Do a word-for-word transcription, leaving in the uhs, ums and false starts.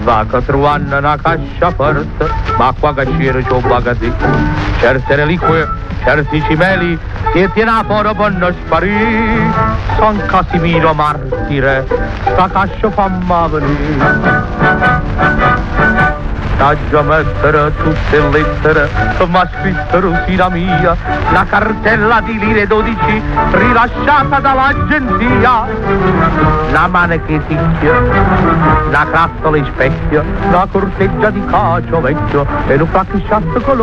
va che trovano una cascia forte, ma qua che c'era c'è un magazzino. Certe reliquie, certi cimeli, che tiene fuori per non sparire. San Casimiro martire, sta cascia famma venire. T'aggia mettere tutte le lettere che m'ha scritto Rosina mia, la cartella di lire dodici rilasciata dall'agenzia, la mano che ticchia, la crazzola in specchio, la corteggia di cacio vecchio e un fracchesciato colore.